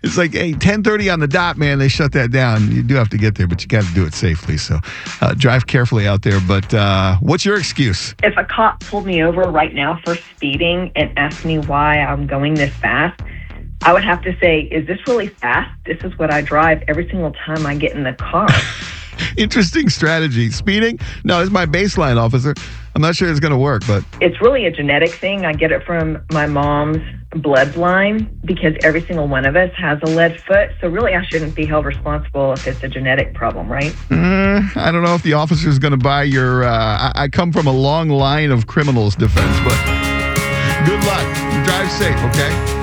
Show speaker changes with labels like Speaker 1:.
Speaker 1: It's like, hey, 10:30 on the dot, man. They shut that down. You do have to get there, but you got to do it safely. So drive carefully out there. But what's your excuse?
Speaker 2: If a cop pulled me over right now for speeding and asked me why I'm going this fast, I would have to say, is this really fast? This is what I drive every single time I get in the car.
Speaker 1: Interesting strategy. Speeding? No, it's my baseline, officer. I'm not sure it's going to work, but...
Speaker 2: It's really a genetic thing. I get it from my mom's bloodline because every single one of us has a lead foot. So really, I shouldn't be held responsible if it's a genetic problem, right?
Speaker 1: I don't know if the officer is going to buy your... I come from a long line of criminals defense, but good luck. Drive safe, okay?